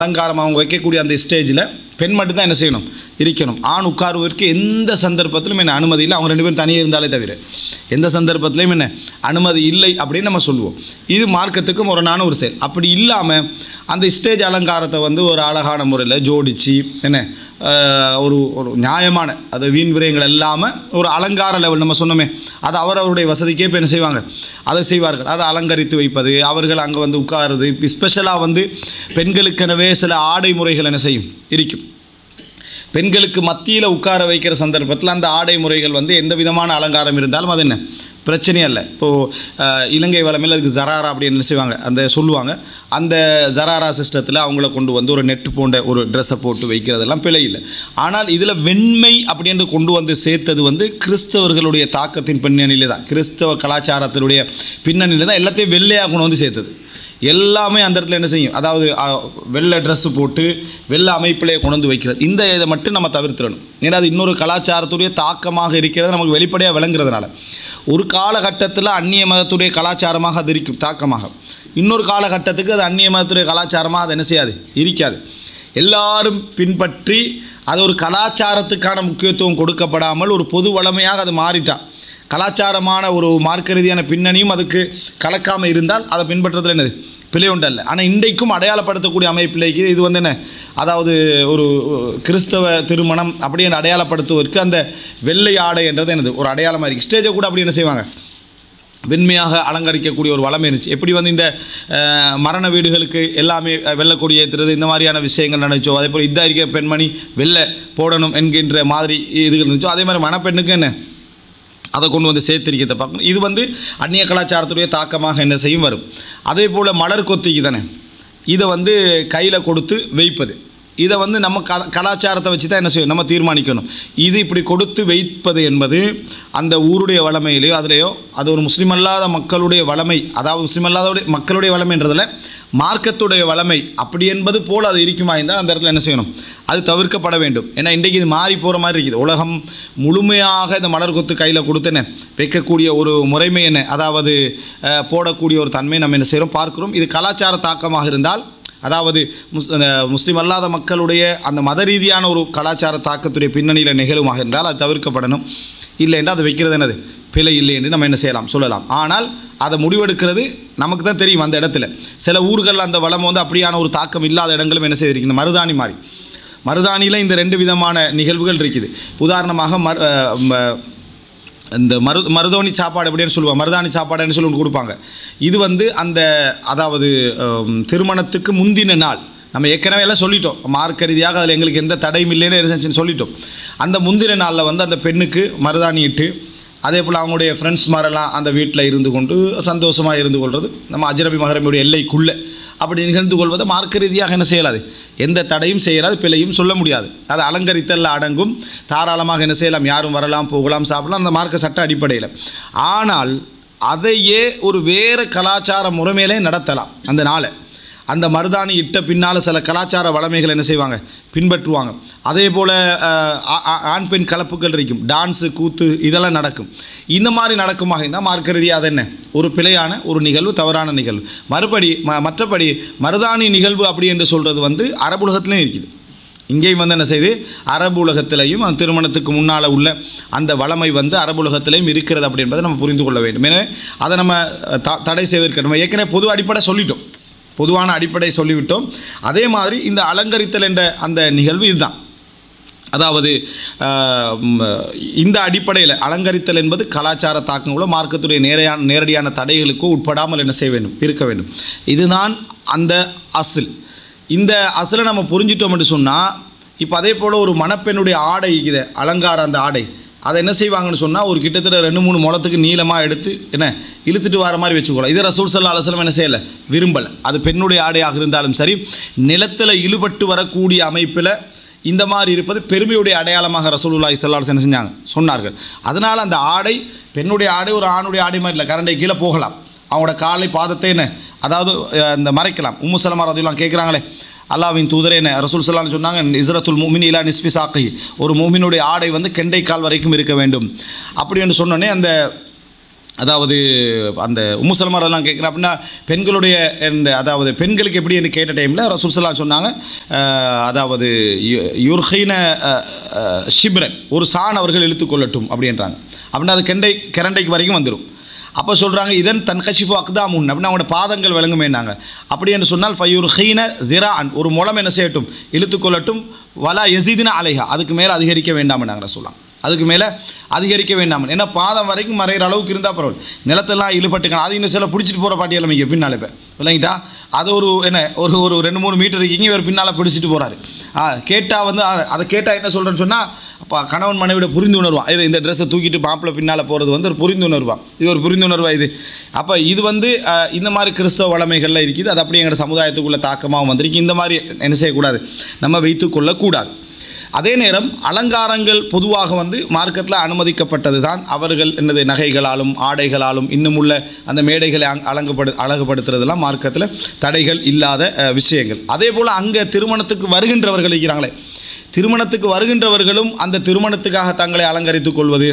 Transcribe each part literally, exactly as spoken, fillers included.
அலங்காரம் அவங்க வைக்கக்கூடிய அந்த ஸ்டேஜில் பெண் மட்டும்தான் என்ன செய்யணும், இருக்கணும். ஆண் உட்காருவதற்கு எந்த சந்தர்ப்பத்திலும் என்ன அனுமதி இல்லை. அவங்க ரெண்டு பேரும் தனியாக இருந்தாலே தவிர எந்த சந்தர்ப்பத்திலையும் என்ன அனுமதி இல்லை அப்படின்னு நம்ம சொல்லுவோம். இது மார்க்கத்துக்கு முரணான ஒரு செயல். அப்படி இல்லாமல் அந்த ஸ்டேஜ் அலங்காரத்தை வந்து ஒரு அழகான முறையில் ஜோடித்து என்ன ஒரு ஒரு நியாயமான அது வீண் விரயங்கள் இல்லாமல் ஒரு அலங்கார லெவல் நம்ம சொன்னோமே, அது அவரவருடைய வசதிக்கே இப்போ என்ன செய்வாங்க, அதை செய்வார்கள். அதை அலங்கரித்து வைப்பது, அவர்கள் அங்கே வந்து உட்காருது. ஸ்பெஷலாக வந்து பெண்களுக்கெனவே சில ஆடை முறைகள் என்ன செய்யும் இருக்கும். பெண்களுக்கு மத்தியில் உட்கார வைக்கிற சந்தர்ப்பத்தில் அந்த ஆடை முறைகள் வந்து எந்த விதமான அலங்காரம் இருந்தாலும் அது என்ன பிரச்சனையே இல்லை. இப்போது இலங்கை வளமையில் அதுக்கு ஜராரா அப்படின்னு என்ன செய்வாங்க, அந்த சொல்லுவாங்க. அந்த ஜராரா சிஸ்டத்தில் அவங்கள கொண்டு வந்து ஒரு நெட்டு போன்ற ஒரு ட்ரெஸ்ஸை போட்டு வைக்கிறதெல்லாம் பிழை இல்லை. ஆனால் இதில் வெண்மை அப்படின்னு கொண்டு வந்து சேர்த்தது வந்து கிறிஸ்தவர்களுடைய தாக்கத்தின் பின்னணியில் தான், கிறிஸ்தவ கலாச்சாரத்தினுடைய பின்னணியில் தான் எல்லாத்தையும் வெள்ளையாக கொண்டு வந்து சேர்த்தது. எல்லாமே அந்த இடத்துல என்ன செய்யும், அதாவது வெள்ளை ட்ரெஸ்ஸு போட்டு வெள்ளை அமைப்பிலே கொண்டு வந்து வைக்கிறது. இந்த இதை மட்டும் நம்ம தவிர்த்திடணும். ஏன்னா அது இன்னொரு கலாச்சாரத்துடைய தாக்கமாக இருக்கிறது நமக்கு வெளிப்படையாக விளங்குறதுனால. ஒரு காலகட்டத்தில் அந்நிய மதத்துடைய கலாச்சாரமாக அது இருக்கும் தாக்கமாக, இன்னொரு காலகட்டத்துக்கு அது அந்நிய மதத்துடைய கலாச்சாரமாக அது என்ன செய்யாது, இருக்காது. எல்லாரும் பின்பற்றி அது ஒரு கலாச்சாரத்துக்கான முக்கியத்துவம் கொடுக்கப்படாமல் ஒரு பொது வளமையாக அது மாறிட்டா, கலாச்சாரமான ஒரு மார்க்க ரீதியான பின்னணியும் அதுக்கு கலக்காமல் இருந்தால் அதை பின்பற்றதில் என்னது பிழை உண்டல்ல. ஆனால் இன்றைக்கும் அடையாளப்படுத்தக்கூடிய அமைப்பிலேக்கு இது வந்து என்ன, அதாவது ஒரு கிறிஸ்தவ திருமணம் அப்படின்னு அடையாளப்படுத்துவதற்கு அந்த வெள்ளை ஆடை என்றது என்னது ஒரு அடையாளமாக இருக்குது. ஸ்டேஜை கூட அப்படி என்ன செய்வாங்க, வெண்மையாக அலங்கரிக்கக்கூடிய ஒரு வளம் இருந்துச்சு. எப்படி வந்து இந்த மரண வீடுகளுக்கு எல்லாமே வெள்ளை ஏற்றுறது இந்த மாதிரியான விஷயங்கள் நினைச்சோ, அதே போல் இதாக இருக்க பெண்மணி வெள்ளை போடணும் என்கின்ற மாதிரி இதுகள் இருந்துச்சோ, அதே மாதிரி மணப்பெண்ணுக்கு என்ன அதை கொண்டு வந்து சேர்த்திருக்கிறத பார்க்கணும். இது வந்து அந்நிய கலாச்சாரத்துடைய தாக்கமாக என்ன செய்யும் வரும். அதே போல் மலர் கொத்திக்கு தானே இதை வந்து கையில் கொடுத்து வைப்பது, இதை வந்து நம்ம க கலாச்சாரத்தை வச்சு தான் என்ன செய்யும் நம்ம தீர்மானிக்கணும். இது இப்படி கொடுத்து வைப்பது என்பது அந்த ஊருடைய வளமையிலையோ அதிலையோ அது ஒரு முஸ்லீம் அல்லாத மக்களுடைய வளமை, அதாவது முஸ்லீம் அல்லாத மக்களுடைய வளமைன்றதில் மார்க்கத்துடைய வளமை அப்படி என்பது போல் அது இருக்குமா இருந்தால் அந்த இடத்துல என்ன செய்யணும், அது தவிர்க்கப்பட வேண்டும். ஏன்னா இன்றைக்கு இது மாறி போகிற மாதிரி இருக்குது. உலகம் முழுமையாக இந்த மலர் கொத்து கையில் கொடுத்தன வைக்கக்கூடிய ஒரு முறைமை என்ன, அதாவது போடக்கூடிய ஒரு தன்மை நம்ம என்ன செய்கிறோம் பார்க்குறோம். இது கலாச்சார தாக்கமாக இருந்தால், அதாவது முஸ் முஸ்லீம் அல்லாத மக்களுடைய அந்த மத ரீதியான ஒரு கலாச்சார தாக்கத்துடைய பின்னணியில் நிகழுமாக இருந்தால் அது தவிர்க்கப்படணும். இல்லை என்றால் அதை வைக்கிறது என்னது பிழை இல்லை என்று நம்ம என்ன செய்யலாம் சொல்லலாம். ஆனால் அதை முடிவெடுக்கிறது நமக்கு தான் தெரியும். அந்த இடத்துல சில ஊர்களில் அந்த வளம் வந்து அப்படியான ஒரு தாக்கம் இல்லாத இடங்களும் என்ன செய்திருக்கு, இந்த மருதாணி மாதிரி. மருதாணியில் இந்த ரெண்டு விதமான நிகழ்வுகள் இருக்குது. உதாரணமாக மரு இந்த மரு மருதாணி சாப்பாடு அப்படின்னு சொல்லுவாங்க, மருதாணி சாப்பாடுன்னு சொல்லி ஒன்று கொடுப்பாங்க. இது வந்து அந்த அதாவது திருமணத்துக்கு முந்தின நாள் நம்ம ஏற்கனவே எல்லாம் சொல்லிட்டோம், மார்க்க ரீதியாக அதில் எங்களுக்கு எந்த தடையும் இல்லைன்னு எரிசன்ஸ் சொல்லிட்டோம். அந்த முந்தின நாளில் வந்து அந்த பெண்ணுக்கு மருதாணி இட்டு, அதே போல் அவங்களுடைய ஃப்ரெண்ட்ஸ் மாதிரிலாம் அந்த வீட்டில் இருந்து கொண்டு சந்தோஷமாக இருந்து கொள்வது, நம்ம அஜ்னபி மஹரமுடைய எல்லைக்குள்ளே அப்படி நிகழ்ந்து கொள்வதை மார்க்க ரீதியாக என்ன செய்யலாது, எந்த தடையும் செய்யலாது, பிழையும் சொல்ல முடியாது. அது அலங்கரித்தல் அடங்கும். தாராளமாக என்ன செய்யலாம், யாரும் வரலாம், போகலாம், சாப்பிடலாம், அந்த மார்க்க சட்ட அடிப்படையில். ஆனால் அதையே ஒரு வேறு கலாச்சார முறைமையிலே நடத்தலாம். அந்த நாளை அந்த மருதாணி இட்ட பின்னால் சில கலாச்சார வளமைகள் என்ன செய்வாங்க பின்பற்றுவாங்க. அதே போல் ஆண் பெண் கலப்புகள் இருக்கும், டான்ஸு கூத்து இதெல்லாம் நடக்கும். இந்த மாதிரி நடக்குமாக இருந்தால் மார்க்க ரீதியாக அது என்ன ஒரு பிழையான ஒரு நிகழ்வு, தவறான நிகழ்வு. மறுபடி ம மற்றபடி மருதாணி நிகழ்வு அப்படி என்று சொல்கிறது வந்து அரபு உலகத்துலேயும் இருக்குது. இங்கேயும் வந்து என்ன செய்து அரபு உலகத்திலையும் அந்த திருமணத்துக்கு முன்னால் உள்ள அந்த வளமை வந்து அரபு உலகத்திலையும் இருக்கிறது அப்படி என்பதை நம்ம புரிந்து கொள்ள வேண்டும். எனவே அதை நம்ம த தடை செய்வதற்கு நம்ம ஏற்கனவே பொது அடிப்படை சொல்லிட்டோம், பொதுவான அடிப்படை சொல்லிவிட்டோம். அதே மாதிரி இந்த அலங்கரித்தல் என்ற அந்த நிகழ்வு இதுதான். அதாவது இந்த அடிப்படையில் அலங்கரித்தல் என்பது கலாச்சார தாக்கங்களோ மார்க்கத்துடைய நேரையான நேரடியான தடைகளுக்கோ உட்படாமல் என்ன செய்ய வேண்டும், இருக்க வேண்டும். இதுதான் அந்த அசில். இந்த அசிலை நம்ம புரிஞ்சிட்டோம் என்று சொன்னால், இப்போ அதே போல் ஒரு மணப்பெண்ணுடைய ஆடை இருக்குது, அலங்கார அந்த ஆடை, அதை என்ன செய்வாங்கன்னு சொன்னால் ஒரு கிட்டத்தட்ட ரெண்டு மூணு முளத்துக்கு நீளமாக எடுத்து என்ன இழுத்துட்டு வர மாதிரி வச்சுக்கலாம். இது ரசூல் ஸல்லல்லாஹு அலைஹி வஸல்லம் என்ன செய்யலை, விரும்பலை. அது பெண்ணுடைய ஆடையாக இருந்தாலும் சரி, நிலத்தில் இழுபட்டு வரக்கூடிய அமைப்பில் இந்த மாதிரி இருப்பது பெருமையுடைய அடையாளமாக ரசூலுல்லாஹி ஸல்லல்லாஹு அலைஹி வஸல்லம் செஞ்சாங்க சொன்னார்கள். அதனால் அந்த ஆடை பெண்ணுடைய ஆடை ஒரு ஆணுடைய ஆடை மாதிரி இல்லை, கரண்டை கீழே போகலாம், அவங்களோட காலை பாதத்தை என்ன அதாவது இந்த மறைக்கலாம். உம்மு சலமா ரலியல்லாஹு கேட்குறாங்களே, அல்லாஹ்வின் தூதரே என்ன ரசூல் ஸல்லல்லாஹு அலைஹி வஸல்லம் சொன்னாங்க, இஸ்ரத்துல் முஃமின் இலா நிஸ்ஃபி சாக்கி, ஒரு மூமினுடைய ஆடை வந்து கெண்டை கால் வரைக்கும் இருக்க வேண்டும் அப்படி என்று சொன்னோன்னே அந்த அதாவது அந்த உம்மு சலமா அதெல்லாம் கேட்குறேன் அப்படின்னா பெண்களுடைய இந்த அதாவது பெண்களுக்கு எப்படி என்று கேட்ட டைமில் ரசூல் ஸல்லல்லாஹு அலைஹி வஸல்லம் சொன்னாங்க, அதாவது யுர்ஹீன ஷிப்ரன், ஒரு சான் அவர்கள் இழுத்துக்கொள்ளட்டும் அப்படின்றாங்க. அப்படின்னா அது கெண்டை கரண்டைக்கு வரைக்கும் வந்துடும். அப்போ சொல்கிறாங்க இதன் தன் கஷிஃபு அக்தாமுன் அப்படின்னா அவங்களோட பாதங்கள் விளங்குமேனாங்க. அப்படி என்று சொன்னால் ஃபயுர்ஹீன திரான், ஒரு முளம் என்ன செய்யட்டும் இழுத்துக்கொள்ளட்டும், வலா யஸீதின அலைஹா, அதுக்கு மேலே அதிகரிக்க வேண்டாம்னாங்க சொல்லலாம். அதுக்கு மேலே அதிகரிக்க வேண்டாம். ஏன்னா பாதம் வரைக்கும் மறைகிற அளவுக்கு இருந்தால் பரவாயில்ல. நிலத்தெல்லாம் இழுபட்டுக்கான அது இன்னும் சில பிடிச்சிட்டு போகிற பாட்டியெல்லாம் மிக பின்னால் இப்போ இல்லைங்கிட்டா அது ஒரு என்ன ஒரு ஒரு ரெண்டு மூணு மீட்டர் இருக்கீங்க, இவர் பின்னால் பிடிச்சிட்டு போகிறாரு. ஆ கேட்டால் வந்து அதை கேட்டால் என்ன சொல்கிறேன்னு சொன்னால், அப்போ கணவன் மனைவியோட புரிந்துணர்வான். இது இந்த ட்ரெஸ்ஸை தூக்கிட்டு மாப்பிள்ளை பின்னால் போகிறது வந்து ஒரு புரிந்துணர்வான். இது ஒரு புரிந்துணர்வா இது. அப்போ இது வந்து இந்த மாதிரி கிறிஸ்தவ வளமைகளில் இருக்குது. அது அப்படியே எங்களோட சமுதாயத்துக்குள்ளே தாக்கமாகவும் வந்திருக்கு. இந்த மாதிரி என்ன செய்யக்கூடாது, நம்ம வைத்துக்கொள்ளக்கூடாது. அதே நேரம் அலங்காரங்கள் பொதுவாக வந்து மார்க்கத்தில் அனுமதிக்கப்பட்டது தான். அவர்கள் என்னது நகைகளாலும் ஆடைகளாலும் இன்னும் உள்ள அந்த மேடைகளை அலங்கப்படு அழகுபடுத்துறதெல்லாம் மார்க்கத்தில் தடைகள் இல்லாத விஷயங்கள். அதே போல் அங்கே திருமணத்துக்கு வருகின்றவர்கள் இருக்கிறாங்களே, திருமணத்துக்கு வருகின்றவர்களும் அந்த திருமணத்துக்காக தங்களை அலங்கரித்துக் கொள்வது,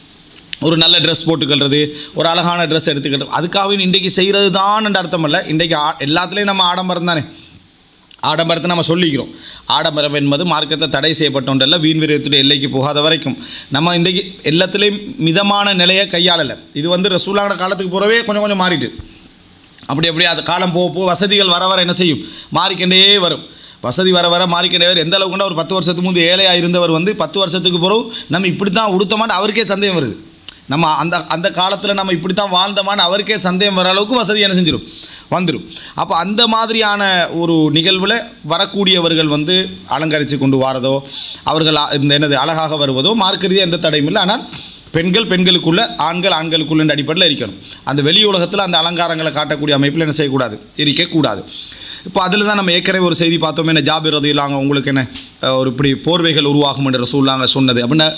ஒரு நல்ல ட்ரெஸ் போட்டுக்கிறது, ஒரு அழகான ட்ரெஸ் எடுத்துக்கிறது, அதுக்காக இன்றைக்கு செய்கிறது தான் என்ற அர்த்தம் இல்லை. இன்றைக்கு எல்லாத்துலேயும் நம்ம ஆடம்பரம் தானே, ஆடம்பரத்தை நம்ம சொல்லிக்கிறோம். ஆடம்பரம் என்பது மார்க்கத்தில் தடை செய்யப்பட்ட ஒன்றல்ல, வீண் விரயத்துடைய எல்லைக்கு போகாத வரைக்கும் நம்ம இன்றைக்கு எல்லாத்துலேயும் மிதமான நிலையை கையாளலை. இது வந்து ரசூலுல்லாஹ் காலத்துக்கு போகிறவே கொஞ்சம் கொஞ்சம் மாறிட்டு அப்படி அப்படியே அது காலம் போக போக வசதிகள் வர வர என்ன செய்யும், மாறிக்கொண்டே வரும். வசதி வர வர மாறிக்கொண்டே வரும். எந்த அளவுக்குன்னா ஒரு பத்து வருஷத்துக்கு முந்தைய ஏழையாக இருந்தவர் வந்து பத்து வருஷத்துக்கு பிறகு நம்ம இப்படி தான் உடுத்தமான்னு அவருக்கே சந்தேகம் வருது. நம்ம அந்த அந்த காலத்தில் நம்ம இப்படி தான் வாழ்ந்தோமான்னு அவருக்கே சந்தேகம் வர அளவுக்கு வசதி என்ன செஞ்சிடும், வந்துடும். அப்போ அந்த மாதிரியான ஒரு நிகழ்வில் வரக்கூடியவர்கள் வந்து அலங்கரித்து கொண்டு வாரதோ, அவர்கள் இந்த என்னது அழகாக வருவதோ மார்க்க ரீதியாக எந்த தடையும் இல்லை. ஆனால் பெண்கள் பெண்களுக்குள்ள, ஆண்கள் ஆண்களுக்குள்ள அடிப்படையில் இருக்கணும். அந்த வெளி உலகத்தில் அந்த அலங்காரங்களை காட்டக்கூடிய அமைப்பில் என்ன செய்யக்கூடாது, இருக்கக்கூடாது. இப்போ அதில் தான் நம்ம ஏற்கனவே ஒரு செய்தி பார்த்தோமே, என்ன ஜாபிர் ரலியல்லாஹு உங்களுக்கு என்ன ஒரு இப்படி போர்வைகள் உருவாகும் என்று ரசூலுல்லாஹ் சொன்னது அப்படின்னா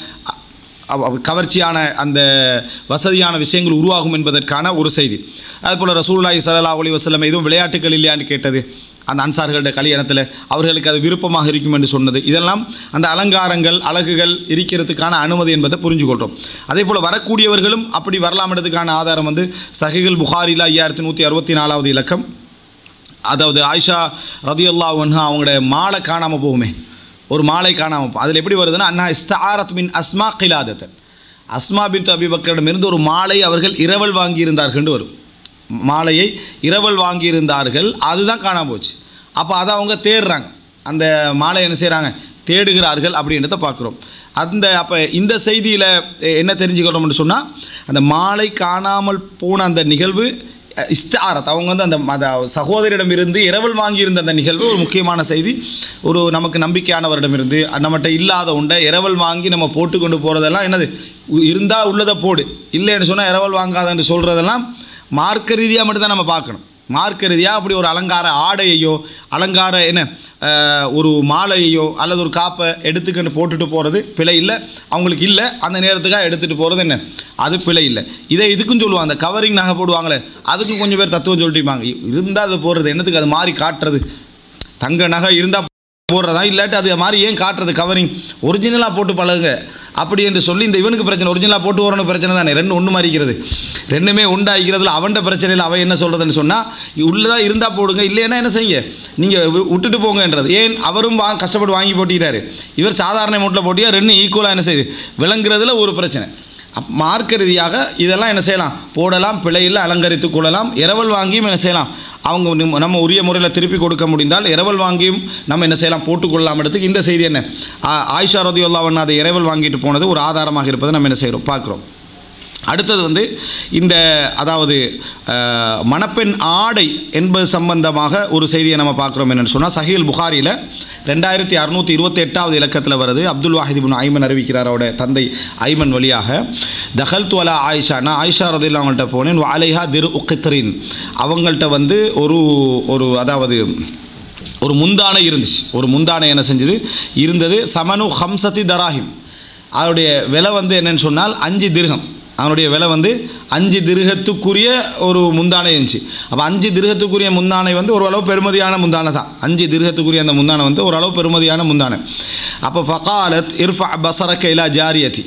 கவர்ச்சியான அந்த வசதியான விஷயங்கள் உருவாகும் என்பதற்கான ஒரு செய்தி. அதுபோல் ரசூலுல்லாஹி ஸல்லல்லாஹு அலைஹி வஸல்லம் எதுவும் விளையாட்டுகள் இல்லையான்னு கேட்டது, அந்த அன்சார்களுடைய கல்யாணத்தில் அவர்களுக்கு அது விருப்பமாக இருக்கும் என்று சொன்னது, இதெல்லாம் அந்த அலங்காரங்கள் அழகுகள் இருக்கிறதுக்கான அனுமதி என்பதை புரிஞ்சுக்கொள்கிறோம். அதே போல் வரக்கூடியவர்களும் அப்படி வரலாம்ன்றதுக்கான ஆதாரம் வந்து சஹீஹுல் புகாரியில் ஐயாயிரத்தி நூற்றி அறுபத்தி நாலாவது இலக்கம். அதாவது ஆயிஷா ரலியல்லாஹு அன்ஹா அவங்களுடைய மாலை காணாமல் போகுமே, ஒரு மாலை காணாமல், அதில் எப்படி வருதுன்னா, அண்ணா இஸ்தாரத் மின் அஸ்மா கிலாதத்தன், அஸ்மா பின்த் அபி பக்கரிடமிருந்து ஒரு மாலை அவர்கள் இரவல் வாங்கியிருந்தார்கள் வரும். மாலையை இரவல் வாங்கியிருந்தார்கள், அதுதான் காணாமல் போச்சு. அப்போ அதை அவங்க தேடுறாங்க, அந்த மாலை என்ன செய்கிறாங்க, தேடுகிறார்கள் அப்படின்றத பார்க்குறோம். அந்த அப்போ இந்த செய்தியில் என்ன தெரிஞ்சுக்கிறோம்னு சொன்னால், அந்த மாலை காணாமல் போன அந்த நிகழ்வு இஸ்தாரத், அவங்க வந்து அந்த மத சகோதரிடமிருந்து இரவல் வாங்கியிருந்த அந்த நிகழ்வு ஒரு முக்கியமான செய்தி. ஒரு நமக்கு நம்பிக்கையானவரிடமிருந்து நம்மகிட்ட இல்லாத உண்டை இரவல் வாங்கி நம்ம போட்டுக்கொண்டு போகிறதெல்லாம் என்னது, இருந்தால் உள்ளதை போடு, இல்லைன்னு சொன்னால் இரவல் வாங்காதன்னு சொல்கிறதெல்லாம் மார்க்க ரீதியாக மட்டும்தான் நம்ம பார்க்கணும். மார்க்க ரீதியாக அப்படி ஒரு அலங்கார ஆடையையோ அலங்கார என்ன ஒரு மாலையையோ அல்லது ஒரு காப்பை எடுத்துக்கிட்டு போட்டுட்டு போகிறது பிழை இல்லை. அவங்களுக்கு இல்லை, அந்த நேரத்துக்காக எடுத்துகிட்டு போகிறது என்ன, அது பிழை இல்லை. இதை இதுக்கும் சொல்லுவாங்க, அந்த கவரிங் நகை போடுவாங்களே, அதுக்கும் கொஞ்சம் பேர் தத்துவம் சொல்லிட்டுப்பாங்க. இருந்தால் அது போடுறது என்னத்துக்கு, அது மாதிரி காட்டுறது, தங்க நகை இருந்தால் போடுறதா, இல்லாட்டி அது மாதிரி ஏன் காட்டுறது, கவரிங் ஒரிஜினலாக போட்டு பழகுங்க அப்படி என்று சொல்லி. இந்த இவனுக்கு பிரச்சனை, ஒரிஜினலாக போட்டு வரணும் பிரச்சனை தானே, ரெண்டு ஒன்று மாறிக்கிறது, ரெண்டுமே உண்டாகிறதுல அவன்கிட்ட பிரச்சனை இல்லை. அவன் என்ன சொல்கிறதுன்னு சொன்னால், உள்ளதாக இருந்தால் போடுங்க, இல்லைன்னா என்ன செய்யுங்க, நீங்கள் விட்டுட்டு போங்கன்றது. ஏன் அவரும் வா கஷ்டப்பட்டு வாங்கி போட்டிக்கிறாரு, இவர் சாதாரண அமௌண்ட்டில் போட்டியா, ரெண்டு ஈக்குவலாக என்ன செய்யுது, விளங்குறதுல ஒரு பிரச்சனை. அப் மார்க்க ரீதியாக இதெல்லாம் என்ன செய்யலாம், போடலாம், பிழையில் அலங்கரித்து கொள்ளலாம். இரவல் வாங்கியும் என்ன செய்யலாம், அவங்க நம்ம உரிய முறையில் திருப்பி கொடுக்க முடிந்தால் இரவல் வாங்கியும் நம்ம என்ன செய்யலாம், போட்டுக்கொள்ளலாம். இடத்துக்கு இந்த செய்தி என்ன, ஆயிஷா ரலியல்லாஹு அன்ஹா அதை இரவல் வாங்கிட்டு போனது ஒரு ஆதாரமாக இருப்பதை நம்ம என்ன செய்கிறோம், பார்க்குறோம். அடுத்தது வந்து இந்த அதாவது மணப்பெண் ஆடை என்பது சம்பந்தமாக ஒரு செய்தியை நம்ம பார்க்குறோம். என்னென்னு சொன்னால், சஹீஹுல் புகாரியில் ரெண்டாயிரத்தி அறுநூற்றி இருபத்தி எட்டாவது இலக்கத்தில் வருது. அப்துல் வாஹித் இப்னு ஐமன் அறிவிக்கிறார், அவருடைய தந்தை ஐமன் வழியாக, தஹல்து அலா ஆயிஷா, நான் ஆயிஷா ரலியல்லாஹு அவங்கள்ட்ட போனேன், அலைஹா திரு உக்கித்ரின், அவங்கள்ட்ட வந்து ஒரு ஒரு அதாவது ஒரு முந்தானை இருந்துச்சு. ஒரு முந்தானை என்ன செஞ்சது இருந்தது, சமனு ஹம்சத்தி தராஹிம், அவருடைய விலை வந்து என்னென்னு சொன்னால் அஞ்சு திர்ஹம். அவனுடைய விலை வந்து அஞ்சு திர்ஹத்துக்குரிய ஒரு முந்தானை இருந்துச்சு. அப்போ அஞ்சு திர்ஹத்துக்குரிய முந்தானை வந்து ஓரளவு பெருமதியான முந்தானை தான். அஞ்சு திர்ஹத்துக்குரிய அந்த முந்தானை வந்து ஓரளவு பெருமதியான முந்தானை. அப்போ ஃபகாலத் இர்ஃபா பஸரக இலா ஜாரியதி,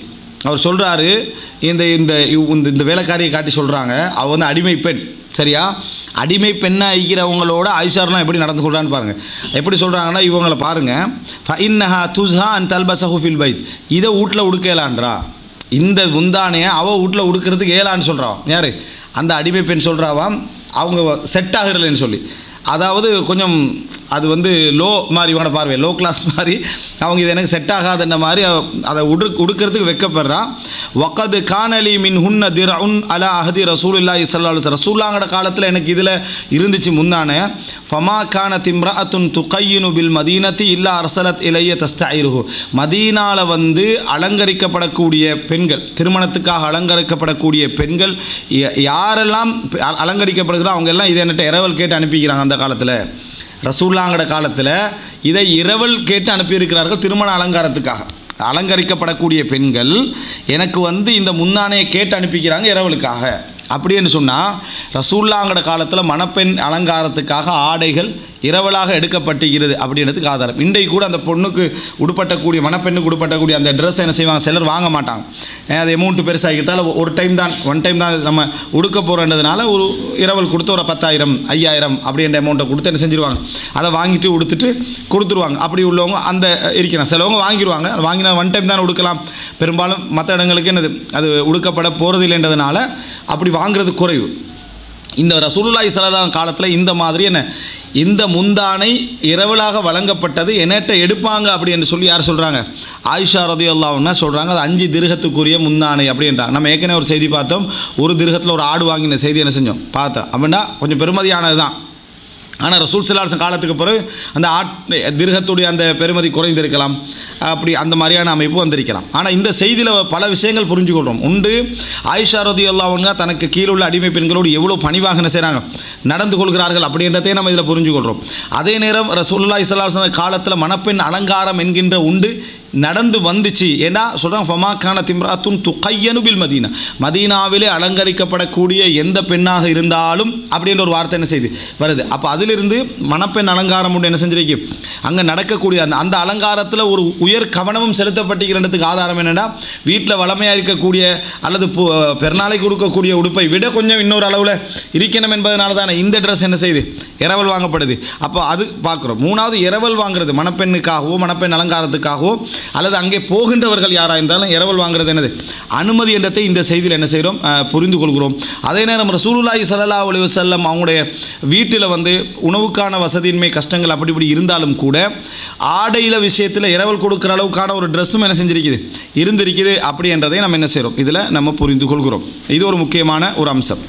அவர் சொல்கிறாரு, இந்த இந்த இந்த வேலைக்காரியை காட்டி சொல்கிறாங்க, அவள் வந்து அடிமை பெண். சரியா? அடிமை பெண்ணாக இருக்கிறவங்களோட ஆயிஷாரெலாம் எப்படி நடந்து கொள்றான்னு பாருங்கள். எப்படி சொல்கிறாங்கன்னா, இவங்களை பாருங்கள், ஃப இன்னஹா துஸ்ஹா அன் தல்பஸஹு ஃபில் பைத், இதை வீட்டில் உடுக்கலான்றா, இந்த முந்தானையை அவள் வீட்டில் உடுக்கிறதுக்கு ஏலான்னு சொல்கிறான். யார்? அந்த அடிமை பெண் சொல்கிறாவாம், அவங்க செட் ஆகிறலன்னு சொல்லி. அதாவது கொஞ்சம் அது வந்து லோ மாதிரி இவனோட பார்வை, லோ கிளாஸ் மாதிரி, அவங்க இது எனக்கு செட் ஆகாதுன்ற மாதிரி அதை உடு உடுக்கிறதுக்கு வைக்கப்படுறான். வக்கது கானலி மின் ஹுன்ன திர் உன் அலா அஹதி ரசூலுல்லாஹி ஸல்லல்லாஹு அலைஹி வஸல்லம், ரசூலுல்லாஹ்ங்கட காலத்தில் எனக்கு இதில் இருந்துச்சு முந்தானே. ஃபமா கான திம்ரஅத்துன் துகையினு பில் மதீனத்தி இல்லா அர்சலத் இலைய தஸ்தஇருஹு, மதீனாவில் வந்து அலங்கரிக்கப்படக்கூடிய பெண்கள், திருமணத்துக்காக அலங்கரிக்கப்படக்கூடிய பெண்கள் யாரெல்லாம் அலங்கரிக்கப்படுகிறோ அவங்க எல்லாம் இதை என்கிட்ட இரவல் கேட்டு அனுப்பிக்கிறாங்க. அந்த காலத்தில் ரசூலுல்லாஹ்ங்கட காலத்தில் இதை இரவல் கேட்டு அனுப்பியிருக்கிறார்கள் திருமண அலங்காரத்துக்காக. அலங்கரிக்கப்படக்கூடிய பெண்கள் எனக்கு வந்து இந்த முந்தானையை கேட்டு அனுப்பிக்கிறாங்க இரவலுக்காக. அப்படின்னு சொன்னால் ரசூலுல்லாஹ்ங்கட காலத்தில் மணப்பெண் அலங்காரத்துக்காக ஆடைகள் இரவலாக எடுக்கப்பட்டுகிறது அப்படின்றதுக்கு ஆதாரம். இன்றைக்கு கூட அந்த பொண்ணுக்கு உடுப்பட்டக்கூடிய மணப்பெண்ணுக்கு உடுப்பட்டக்கூடிய அந்த ட்ரெஸ் என்ன செய்வாங்க, சிலர் வாங்க மாட்டாங்க. அது அமௌண்ட்டு பெருசாகிட்டால் ஒரு டைம் தான், ஒன் டைம் தான் நம்ம உடுக்க போகிறன்றதுனால ஒரு இரவல் கொடுத்து ஒரு பத்தாயிரம் ஐயாயிரம் அப்படின்ற அமௌண்ட்டை கொடுத்து என்ன செஞ்சுருவாங்க, அதை வாங்கிட்டு உடுத்துட்டு கொடுத்துருவாங்க. அப்படி உள்ளவங்க அந்த இருக்கிறாங்க. சிலவங்க வாங்கிடுவாங்க, வாங்கினா ஒன் டைம் தான் உடுக்கலாம். பெரும்பாலும் மற்ற இடங்களுக்கு என்னது அது உடுக்கப்பட போகிறது இல்லைன்றதுனால அப்படி வாங்கிறது குறைவு. இந்த ரசூலுல்லாஹி ஸல்லல்லாஹு அலைஹி வஸல்லம் காலத்தில் இந்த மாதிரி என்ன இந்த முந்தானை இரவலாக வழங்கப்பட்டது என்னட்ட எடுப்பாங்க அப்படி என்று சொல்லி யார் சொல்கிறாங்க, ஆயிஷா ரலியல்லாஹு அன்ஹா சொல்கிறாங்க. அது அஞ்சு திர்ஹத்துக்குரிய முந்தானை அப்படின்றாங்க. நம்ம ஏற்கனவே ஒரு செய்தி பார்த்தோம், ஒரு திர்ஹத்தில் ஒரு ஆடு வாங்கின செய்தி என்ன செஞ்சோம் பார்த்தோம். அப்படின்னா கொஞ்சம் பெருமதியானது தான். ஆனால் ரசூல் ஸல்லல்லாஹு அலைஹி வஸல்லம் காலத்துக்கு பிறகு அந்த ஆட் திர்ஹத்துடைய அந்த பெருமதி குறைந்திருக்கலாம், அப்படி அந்த மாதிரியான அமைப்பு வந்திருக்கலாம். ஆனால் இந்த செய்தியில் பல விஷயங்கள் புரிஞ்சுக்கொள்கிறோம். உண்டு, ஆயிஷா ரலியல்லாஹு அன்ஹா தனக்கு கீழுள்ள அடிமை பெண்களோடு எவ்வளோ பணிவாக என்ன செய்கிறாங்க, நடந்து கொள்கிறார்கள் அப்படின்றதே நம்ம இதில் புரிஞ்சுக்கொள்கிறோம். அதே நேரம் ரசூலுல்லாஹி ஸல்லல்லாஹு அலைஹி வஸல்லம் காலத்தில் மணப்பெண் அலங்காரம் என்கின்ற உண்டு நடந்து வந்துச்சு. ஏன்னா சொல்கிறாங்க, ஃபமாக்கான திம்ராத்துன் துகையனு பில் மதீனா, மதீனாவிலே அலங்கரிக்கப்படக்கூடிய எந்த பெண்ணாக இருந்தாலும் அப்படின்ற ஒரு வார்த்தை என்ன செய்து வருது. அப்போ அதிலிருந்து மணப்பெண் அலங்காரம் உண்டு என்ன செஞ்சிருக்கு, அங்கே நடக்கக்கூடிய அந்த அந்த அலங்காரத்தில் ஒரு உயர் கவனமும் செலுத்தப்பட்டிருக்கிறதுக்கு ஆதாரம் என்னென்னா, வீட்டில் வளமையாக இருக்கக்கூடிய அல்லது பெருநாளைக்கு கொடுக்கக்கூடிய உடுப்பை விட கொஞ்சம் இன்னொரு அளவில் இருக்கணும் என்பதனால தானே இந்த ட்ரெஸ் என்ன செய்யுது, இரவல் வாங்கப்படுது. அப்போ அது பார்க்குறோம். மூணாவது, இரவல் வாங்குறது மணப்பெண்ணுக்காகவோ மணப்பெண் அலங்காரத்துக்காகவோ அல்லது அங்கே போகின்றவர்கள் யாராக இருந்தாலும் இரவல் வாங்குறது என்னது அனுமதி என்றதை இந்த செய்தியில் என்ன செய்கிறோம், புரிந்து கொள்கிறோம். அதே நேரம் ரசூலுல்லாஹி ஸல்லல்லாஹு அலைஹி வஸல்லம் அவங்களுடைய வீட்டில் வந்து உணவுக்கான வசதியின்மை கஷ்டங்கள் அப்படி இப்படி இருந்தாலும் கூட ஆடையில் விஷயத்தில் இரவல் கொடுக்குற அளவுக்கான ஒரு ட்ரெஸ்ஸும் என்ன செஞ்சிருக்குது, இருந்திருக்குது அப்படின்றதை நம்ம என்ன செய்கிறோம், இதில் நம்ம புரிந்து கொள்கிறோம். இது ஒரு முக்கியமான ஒரு அம்சம்.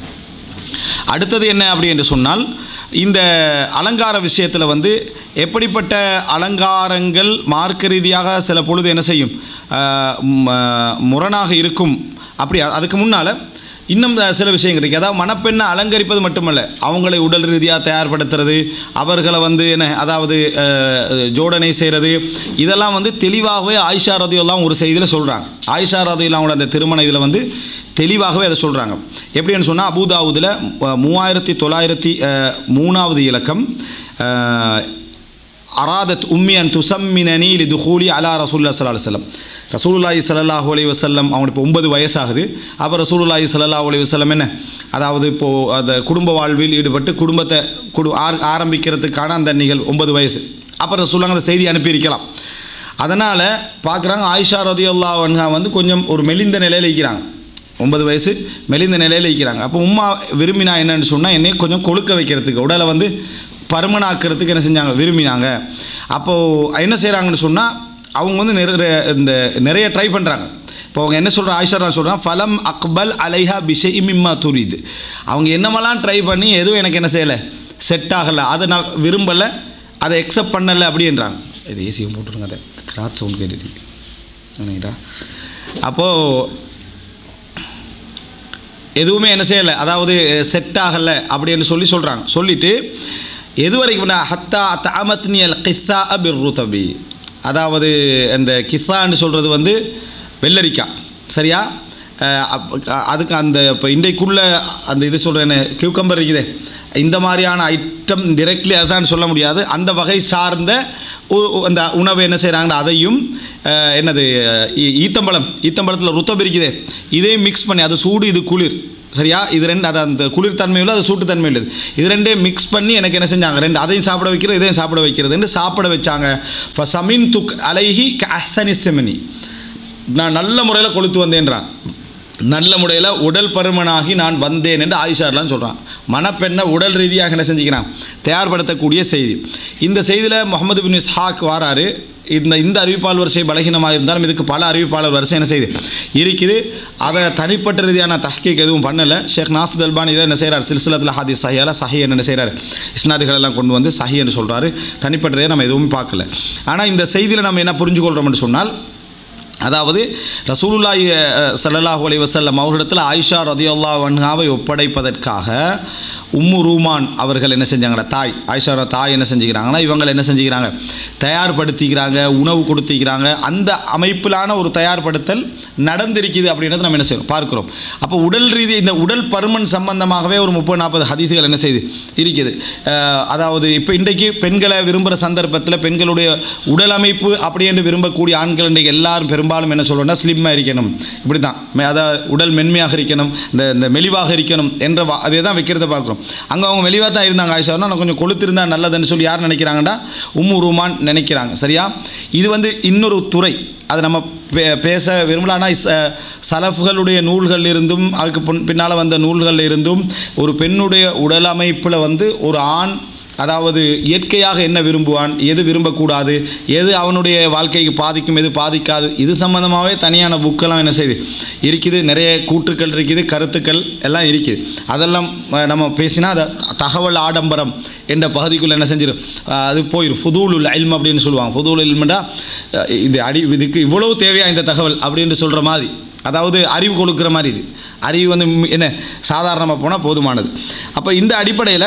அடுத்தது என்ன அப்படி என்று சொன்னால், இந்த அலங்கார விஷயத்தில் வந்து எப்படிப்பட்ட அலங்காரங்கள் மார்க்க ரீதியாக சில பொழுது என்ன செய்யும், முரணாக இருக்கும். அப்படி அதுக்கு முன்னால் இன்னும் சில விஷயங்கள் இருக்குது. அதாவது மணப்பெண்ணை அலங்கரிப்பது மட்டுமல்ல, அவங்களை உடல் ரீதியாக தயார்படுத்துறது, அவர்களை வந்து என்ன அதாவது ஜோடனை செய்கிறது, இதெல்லாம் வந்து தெளிவாகவே ஆயிஷா ரலியல்லாஹு ஒரு செய்தியில் சொல்கிறாங்க. ஆயிஷா ரலியல்லாஹு அந்த திருமண இதில் வந்து தெளிவாகவே அதை சொல்கிறாங்க. எப்படின்னு சொன்னால், அபூதாவுதில் மூவாயிரத்தி தொள்ளாயிரத்தி மூணாவது இலக்கம், அராதத் உம்மி அன் துசம்மினி லி துஹூலி அலா ரசூலுல்லாஹி ஸல்லல்லாஹு அலைஹி வஸல்லம். ரசூலுல்லாஹி ஸல்லல்லாஹு அலைஹி வஸல்லம் அவங்களுக்கு இப்போ ஒன்பது வயசாகுது. அப்போ ரசூலுல்லாஹி ஸல்லல்லாஹு அலைஹி வஸல்லம் என்ன அதாவது இப்போது அந்த குடும்ப வாழ்வில் ஈடுபட்டு குடும்பத்தை குடு ஆரம்பிக்கிறதுக்கான அந்த நிகழ்வு ஒன்பது வயசு. அப்போ ரசூலுல்லாஹ் அந்த செய்தி அனுப்பியிருக்கலாம். அதனால் பார்க்குறாங்க, ஆயிஷா ரலியல்லாஹு அன்ஹா வந்து கொஞ்சம் ஒரு மெலிந்த நிலையில் இருக்கிறாங்க. ஒன்பது வயசு மெலிந்த நிலையில் இருக்கிறாங்க. அப்போ உம்மா விரும்பினா என்னன்னு சொன்னால், என்னை கொஞ்சம் கொழுக்க வைக்கிறதுக்கு, உடலை வந்து பருமனாக்கிறதுக்கு என்ன செஞ்சாங்க, விரும்பினாங்க. அப்போது என்ன செய்கிறாங்கன்னு சொன்னால், அவங்க வந்து நிறைய இந்த நிறைய ட்ரை பண்ணுறாங்க. இப்போ அவங்க என்ன சொல்கிறாங்க, ஆயிஷா நான் சொல்கிறாங்க, ஃபலம் அக்பல் அலைஹா பிஷை இம்மா துரிது, அவங்க என்னமெல்லாம் ட்ரை பண்ணி எதுவும் எனக்கு என்ன செய்யலை, செட் ஆகலை, அதை நான் விரும்பலை, அதை எக்ஸப்ட் பண்ணலை அப்படின்றாங்க. இது ஏசியும் போட்டுருங்க, அதை கிராத் சவுண்ட் கேட்டுட்டீங்க. அப்போது எதுவுமே என்ன செய்யலை, அதாவது செட் ஆகலை அப்படின்னு சொல்லி சொல்கிறாங்க. சொல்லிவிட்டு எது வரைக்கும் ஹத்தா தாமத்னியல் கிஸ்ஸா பிர் ருதபி, அதாவது அந்த கிஸ்ஸான்னு சொல்கிறது வந்து வெள்ளரிக்காய், சரியா, அதுக்கு அந்த இப்போ இன்றைக்குள்ள அந்த இது சொல்கிறேன்னு கியூக்கம்பர் இருக்குதே, இந்த மாதிரியான ஐட்டம் டிரெக்ட்லி அதுதான் சொல்ல முடியாது, அந்த வகை சார்ந்த ஒரு அந்த உணவை என்ன செய்கிறாங்கன்னா அதையும் என்னது ஈத்தம்பழம் ஈத்தம்பழத்தில் ருத்தம் இருக்குதே இதையும் மிக்ஸ் பண்ணி, அது சூடு இது குளிர் சரியா, இது ரெண்டு அது அந்த குளிர்தன்மை உள்ள அது சூட்டுத்தன்மை உள்ளது, இது ரெண்டே மிக்ஸ் பண்ணி எனக்கு என்ன செஞ்சாங்க ரெண்டு அதையும் சாப்பிட வைக்கிறது இதையும் சாப்பிட வைக்கிறதுன்னு சாப்பிட வச்சாங்க. இப்போ சமின் துக் அலைஹி கஹ்சனி செமினி, நான் நல்ல முறையில் கொளுத்து வந்தேன்றான், நல்ல முறையில் உடல் பருமனாகி நான் வந்தேன் என்று ஆயிஷார்லாம் சொல்கிறான். மணப்பெண்ணை உடல் ரீதியாக என்ன செஞ்சுக்கிறான் தயார்படுத்தக்கூடிய செய்தி. இந்த செய்தியில் முகமது பின் இஸ்ஹாக் வாராரு. இந்த இந்த அறிவிப்பாளர் வரிசை பலகீனமாக இருந்தாலும் இதுக்கு பல அறிவிப்பாளர் வரிசை என்ன செய்யுது இருக்குது. அதை தனிப்பட்ட ரீதியான தஹ்கீக் எதுவும் பண்ணலை. ஷேக் நாசுத் அல்பானி இதை என்ன செய்கிறார், சில்சிலத்தில் ஹதீஸ் சஹியால சஹி என்ன செய்கிறார், இஸ்னாதுகள் எல்லாம் கொண்டு வந்து சஹி என்று சொல்கிறாரு. தனிப்பட்ட ரீதியாக நம்ம எதுவும் பார்க்கல. ஆனால் இந்த செய்தியில் நம்ம என்ன புரிஞ்சுக்கொள்கிறோம்னு சொன்னால், அதாவது ரசூலுல்லாஹி ஸல்லல்லாஹு அலைஹி வஸல்லம் அவர்களிடத்தில் ஆயிஷா ரதியல்லாஹு அன்ஹாவை ஒப்படைப்பதற்காக உம்மு ரூமான் அவர்கள் என்ன செஞ்சாங்கன்னா தாய் ஆயிஷா தாய் என்ன செஞ்சுக்கிறாங்கன்னா இவங்களை என்ன செஞ்சுக்கிறாங்க தயார்படுத்திக்கிறாங்க, உணவு கொடுத்திக்கிறாங்க. அந்த அமைப்பிலான ஒரு தயார்படுத்தல் நடந்திருக்குது அப்படின்றது நம்ம என்ன செய்யணும் பார்க்குறோம். அப்போ உடல் ரீதி இந்த உடல் பருமன் சம்பந்தமாகவே ஒரு முப்பது நாற்பது ஹதீஸுகள் என்ன செய்யுது இருக்குது. அதாவது இப்போ இன்றைக்கு பெண்களை விரும்புகிற சந்தர்ப்பத்தில் பெண்களுடைய உடல் அமைப்பு அப்படி என்று விரும்பக்கூடிய ஆண்கள் இன்றைக்கு எல்லாரும் பெரும்பாலும் என்ன சொல்லணும்னா ஸ்லிம்மாக இருக்கணும், இப்படி தான் அதாவது உடல் மென்மையாக இருக்கணும், இந்த இந்த மெலிவாக இருக்கணும் என்ற அதே தான் வைக்கிறத பார்க்குறோம். அங்கே அவங்க மெலிவாக தான் இருந்தாங்க ஆயிஷானா, நான் கொஞ்சம் கொளுத்திருந்தால் நல்லதுன்னு சொல்லி யார் நினைக்கிறாங்கடா உம்மு ரூமான் நினைக்கிறாங்க சரியா. இது வந்து இன்னொரு துறை, அது நம்ம பே பேச விரும்பலானா சலஃப்களுடைய நூல்கள் இருந்தும் அதுக்கு பின்னால் வந்த நூல்களில் இருந்தும் ஒரு பெண்ணுடைய உடல் அமைப்பில் வந்து ஒரு ஆண் அதாவது இயற்கையாக என்ன விரும்புவான், எது விரும்பக்கூடாது, எது அவனுடைய வாழ்க்கைக்கு பாதிக்கும், எது பாதிக்காது, இது சம்மந்தமாகவே தனியான புக்கெல்லாம் என்ன செய்யுது இருக்குது. நிறைய கூற்றுக்கள் இருக்குது, கருத்துக்கள் எல்லாம் இருக்குது. அதெல்லாம் நம்ம பேசினா அதை தகவல் ஆடம்பரம் என்ற பகுதிக்குள்ளே என்ன செஞ்சிடும் அது போயிடும். ஃபுதூலுல் இல்ம் அப்படின்னு சொல்லுவாங்க. ஃபுதூலுல் இல்ம்னா இது அடி இதுக்கு இவ்வளவு தேவையா இந்த தகவல் அப்படின்னு சொல்கிற மாதிரி, அதாவது அறிவு கொடுக்குற மாதிரி. இது அறிவு வந்து என்ன சாதாரணமாக போனால் போதுமானது. அப்போ இந்த அடிப்படையில்